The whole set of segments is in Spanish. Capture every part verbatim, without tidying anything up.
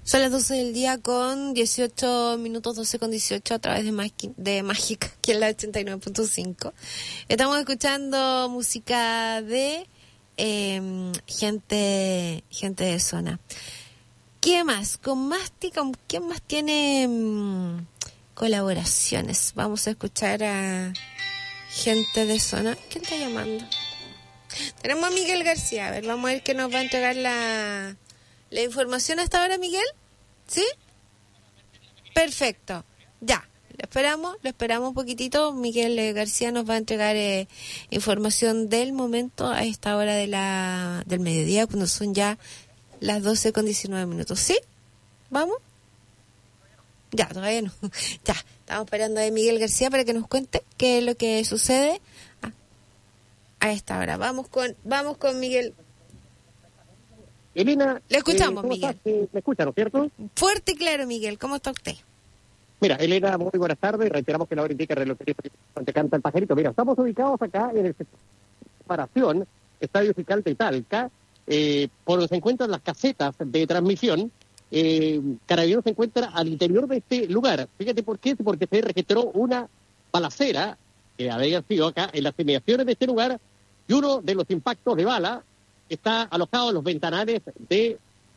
Son las doce del día con dieciocho minutos, doce con dieciocho a través de, Magi- de Mágica, que es la ochenta y nueve punto cinco. Estamos escuchando música de eh, gente gente de zona. ¿Qué más? Con Masti, ¿con quién más tiene mm, colaboraciones? Vamos a escuchar a gente de zona. ¿Quién está llamando? Tenemos a Miguel García. A ver, vamos a ver qué nos va a entregar la, la información hasta ahora, Miguel. ¿Sí? Perfecto. Ya. Lo esperamos, lo esperamos un poquitito. Miguel eh, García nos va a entregar eh, información del momento a esta hora de la del mediodía, cuando son ya las doce con diecinueve minutos. ¿Sí? ¿Vamos? Ya, todavía no. Ya, estamos esperando a Miguel García para que nos cuente qué es lo que sucede a, a esta hora. Vamos con, vamos con Miguel. Elena, le escuchamos, eh, Miguel. Eh, ¿Me escuchan, no es cierto? Fuerte y claro, Miguel. ¿Cómo está usted? Mira, Elena, muy buenas tardes. Reiteramos que la hora indica el reloj donde canta el pajarito. Mira, estamos ubicados acá en el separación, Estadio Fiscal de Talca, eh, por donde se encuentran las casetas de transmisión. Eh, Carabineros se encuentra al interior de este lugar. Fíjate por qué, porque se registró una balacera que había sido acá en las inmediaciones de este lugar, y uno de los impactos de bala está alojado en los ventanales de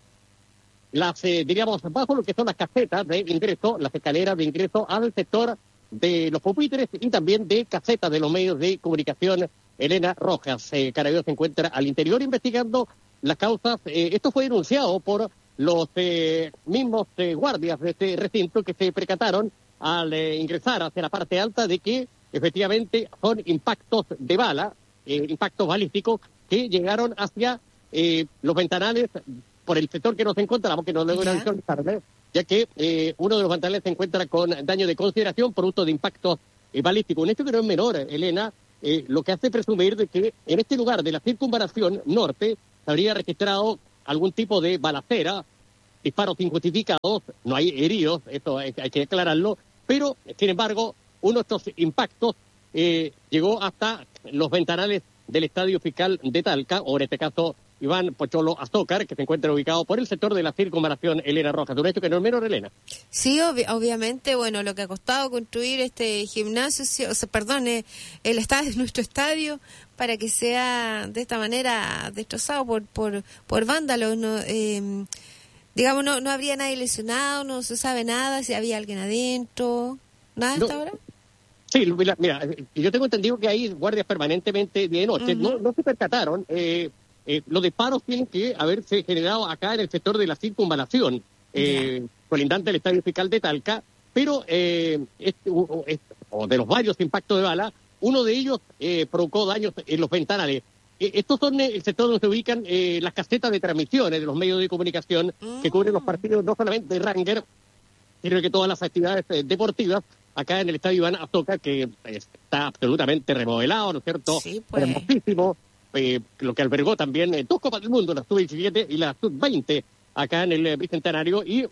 las, eh, diríamos, bajo lo que son las casetas de ingreso, las escaleras de ingreso al sector de los pupitres y también de casetas de los medios de comunicación. Elena Rojas, eh, Carabineros se encuentra al interior investigando las causas. Eh, esto fue denunciado por los eh, mismos eh, guardias de este recinto que se percataron al eh, ingresar hacia la parte alta de que efectivamente son impactos de bala, eh, impactos balísticos que llegaron hacia eh, los ventanales por el sector que nos encontramos, que no logran visualizarle, ya que eh, uno de los ventanales se encuentra con daño de consideración por uso de impactos eh, balísticos. Un hecho que no es menor, Elena, eh, lo que hace presumir de que en este lugar de la circunvalación norte se habría registrado algún tipo de balacera, disparos injustificados, no hay heridos, esto hay, hay que aclararlo, pero, sin embargo, uno de estos impactos eh, llegó hasta los ventanales del Estadio Fiscal de Talca, o en este caso Iván Pocholo Azócar, que se encuentra ubicado por el sector de la circunvalación Elena Rojas. Un hecho que no es menor, Elena. Sí, obvi- obviamente, bueno, lo que ha costado construir este gimnasio, sí, o sea, perdón, eh, el estadio, nuestro estadio, para que sea de esta manera destrozado por por, por vándalos, ¿no? Eh, digamos, no, no habría nadie lesionado, no se sabe nada, si había alguien adentro, nada hasta No. ahora. Sí, mira, mira, yo tengo entendido que hay guardias permanentemente de noche, uh-huh. no, no se percataron. Eh, eh, los disparos tienen que haberse generado acá en el sector de la circunvalación, eh, yeah. colindante del Estadio Fiscal de Talca, pero eh, este, o, o de los varios impactos de bala, uno de ellos eh, provocó daños en los ventanales. Eh, estos son el sector donde se ubican eh, las casetas de transmisiones de los medios de comunicación uh-huh. que cubren los partidos no solamente de Ranger, sino que todas las actividades eh, deportivas acá en el Estadio Iván Azócar, que está absolutamente remodelado, ¿no es cierto? Sí, pues. Hermosísimo, eh, lo que albergó también eh, dos Copas del Mundo, la sub diecisiete y la sub veinte, acá en el eh, Bicentenario, y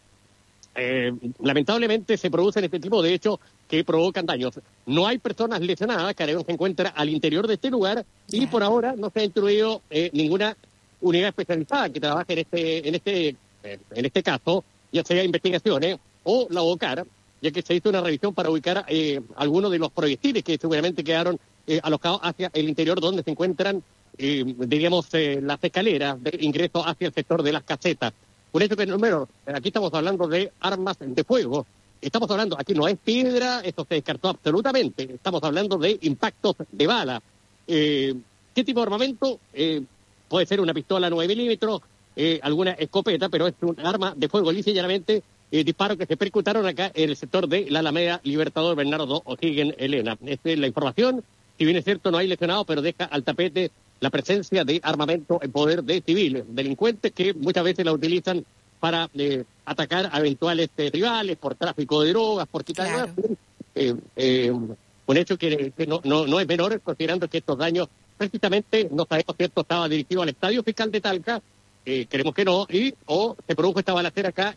eh, lamentablemente se producen este tipo de hechos que provocan daños. No hay personas lesionadas, Carabineros se encuentra al interior de este lugar, y yeah. por ahora no se ha instruido eh, ninguna unidad especializada que trabaje en este, en este, eh, en este caso, ya sea investigaciones o la OCAR, ya que se hizo una revisión para ubicar eh, algunos de los proyectiles que seguramente quedaron eh, alojados hacia el interior donde se encuentran, eh, diríamos, eh, las escaleras de ingreso hacia el sector de las casetas. Un hecho que, número, aquí estamos hablando de armas de fuego. Estamos hablando, aquí no es piedra, esto se descartó absolutamente. Estamos hablando de impactos de bala. Eh, ¿Qué tipo de armamento? Eh, puede ser una pistola nueve milímetros, eh, alguna escopeta, pero es un arma de fuego lisa y llanamente. Eh, disparos que se percutaron acá en el sector de la Alameda Libertador Bernardo O'Higgins, Elena. Esta es la información. Si bien es cierto, no hay lesionados, pero deja al tapete la presencia de armamento en poder de civiles, delincuentes que muchas veces la utilizan para eh, atacar a eventuales eh, rivales por tráfico de drogas, por quitar claro. eh, eh, un hecho que, que no, no, no es menor, considerando que estos daños precisamente, no sabemos si esto estaba dirigido al Estadio Fiscal de Talca, eh, creemos que no, y o se produjo esta balacera acá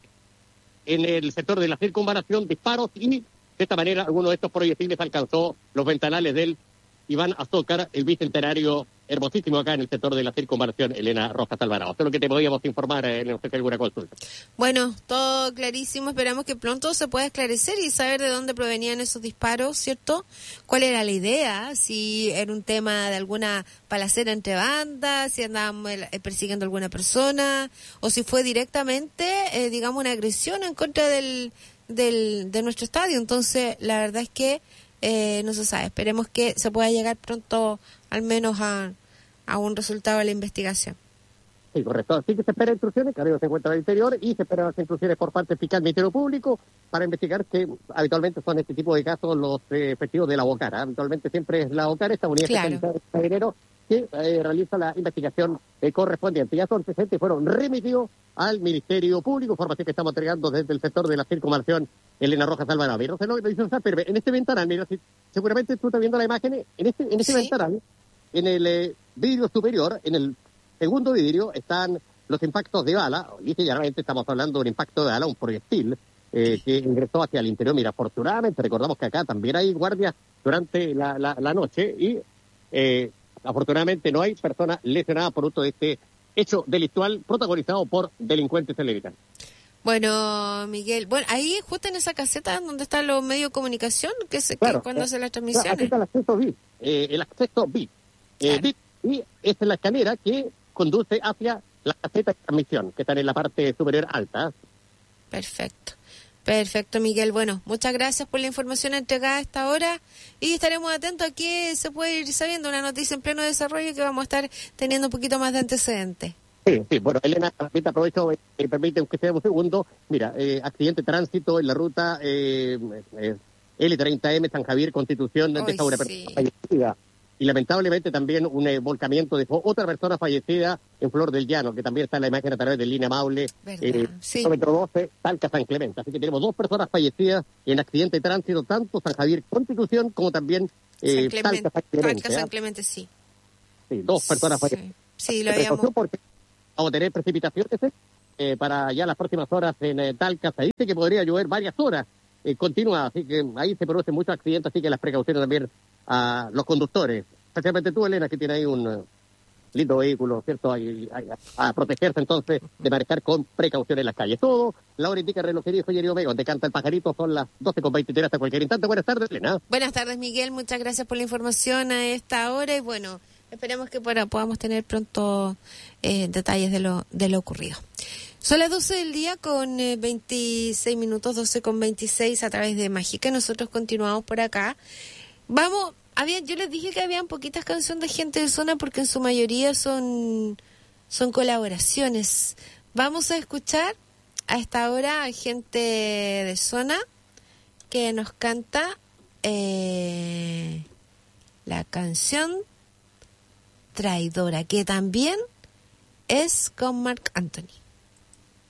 en el sector de la circunvalación, disparos, y de esta manera alguno de estos proyectiles alcanzó los ventanales del Iván Azócar, el Bicentenario hermosísimo acá en el sector de la circunvalación Elena Rojas Alvarado. Esto es lo que te podíamos informar, eh, no sé si hay alguna consulta. Bueno, todo clarísimo. Esperamos que pronto se pueda esclarecer y saber de dónde provenían esos disparos, ¿cierto? ¿Cuál era la idea? Si era un tema de alguna balacera entre bandas, si andaban eh, persiguiendo a alguna persona, o si fue directamente, eh, digamos, una agresión en contra del, del de nuestro estadio. Entonces, la verdad es que eh, no se sabe. Esperemos que se pueda llegar pronto al menos a, a un resultado de la investigación. Sí, correcto. Así que se espera instrucciones, Carrillo se encuentra al interior y se esperan las instrucciones por parte del fiscal Ministerio Público para investigar que habitualmente son este tipo de casos los eh, efectivos de la OCAR. ¿eh? Habitualmente siempre es la OCAR, esta unidad Claro. especializada de carabineros, que eh, realiza la investigación eh, correspondiente. Ya son presentes y fueron remitidos al Ministerio Público, información que estamos entregando desde el sector de la circunvalación Elena Rojas Alvarado. Mira, no, no, no, pero en este ventanal, mira, si, seguramente tú estás viendo la imagen, en este, en este Sí. ventanal, en el eh, vidrio superior, en el segundo vidrio, están los impactos de bala. Y generalmente estamos hablando de un impacto de bala, un proyectil eh, que ingresó hacia el interior. Mira, afortunadamente, recordamos que acá también hay guardias durante la, la, la noche y eh, afortunadamente no hay personas lesionadas producto de este hecho delictual protagonizado por delincuentes celebridad. Bueno, Miguel, bueno, ahí justo en esa caseta donde están los medios de comunicación, que se Claro, que cuando eh, hacen las Aquí transmisiones. está el acceso V I P, eh, el acceso V I P. Eh, Claro. V I P, y esta es la escalera que conduce hacia la caseta de transmisión, que están en la parte superior alta. Perfecto. Perfecto, Miguel. Bueno, muchas gracias por la información entregada a esta hora y estaremos atentos a que se puede ir sabiendo una noticia en pleno desarrollo que vamos a estar teniendo un poquito más de antecedentes. Sí, sí, bueno, Elena, ahorita aprovecho, eh, eh, permite que sea un segundo. Mira, eh, accidente de tránsito en la ruta eh, eh, L treinta M San Javier Constitución, Ay, deja una sí. persona fallecida. Y lamentablemente también un eh, volcamiento dejó otra persona fallecida en Flor del Llano, que también está en la imagen a través de Línea Maule, ¿Verdad? eh, Sí. kilómetro doce, Talca San Clemente. Así que tenemos dos personas fallecidas en accidente de tránsito, tanto San Javier Constitución como también eh, San Clemente, Talca San Clemente. Talca, ¿ah? San Clemente, sí. Sí, dos personas Sí, fallecidas. sí, lo Precaución habíamos... porque vamos a tener precipitaciones eh, para ya las próximas horas en eh, Talca. Se dice que podría llover varias horas eh, continuas, así que ahí se producen muchos accidentes, así que las precauciones también a los conductores, especialmente tú, Elena, que tiene ahí un uh, lindo vehículo, ¿cierto? Ahí, ahí, a, a protegerse entonces de manejar con precaución en las calles. Todo, la hora indica relojería Joyería Omega, donde canta el pajarito, son las doce con veintitrés hasta cualquier instante. Buenas tardes, Elena. Buenas tardes, Miguel. Muchas gracias por la información a esta hora y bueno, esperemos que para, podamos tener pronto eh, detalles de lo, de lo ocurrido. Son las doce del día con eh, veintiséis minutos, doce con veintiséis a través de Mágica. Nosotros continuamos por acá. Vamos, había, yo les dije que habían poquitas canciones de gente de zona porque en su mayoría son, son colaboraciones. Vamos a escuchar a esta hora a gente de zona que nos canta eh, la canción Traidora, que también es con Marc Anthony.